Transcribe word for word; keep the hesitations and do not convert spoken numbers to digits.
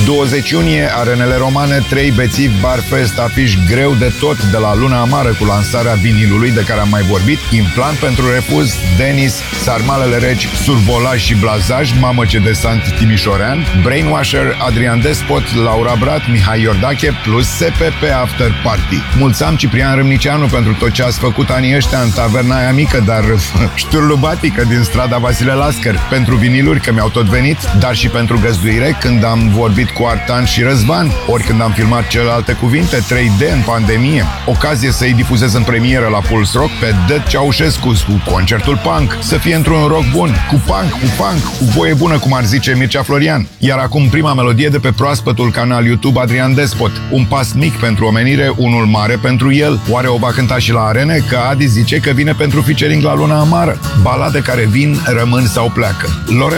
douăzeci iunie, Arenele Romane, trei bețivi, Barfest, afiș greu de tot de la Luna Amară cu lansarea vinilului de care am mai vorbit, Implant pentru refuz, Denis, Sarmalele reci, Survolaj și Blazaj, Mamă ce desant timișorean, Brainwasher, Adrian Despot, Laura Brat, Mihai Iordache, plus S P P After Party. Mulțam Ciprian Râmnicianu pentru tot ce ați făcut anii ăștia în taverna aia mică, dar șturlubatică din strada Vasile Lascăr, pentru viniluri că mi-au tot venit, dar și pentru găzduire când am vorbit cu Artan și Răzvan, ori când am filmat celelalte cuvinte trei D în pandemie. Ocazie să-i difuzez în premieră la Pulse Rock pe Dăt Ceaușescu cu concertul punk, să fie într-un rock bun, cu punk, cu funk, cu voie bună, cum ar zice Mircea Florian. Iar acum prima melodie de pe proaspătul canal YouTube Adrian Despot. Un pas mic pentru omenire, unul mare pentru el. Oare o va cânta și la arene? Că Adi zice că vine pentru featuring la Luna Amară. Balade care vin, rămân sau pleacă. Lorel